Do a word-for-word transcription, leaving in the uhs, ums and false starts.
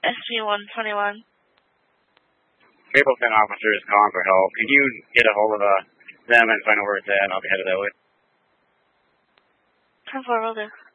S P one twenty-one. Mapleton officer is calling for help. Can you get a hold of uh, them and find out where it's at? I'll be headed that way. ten four, will do.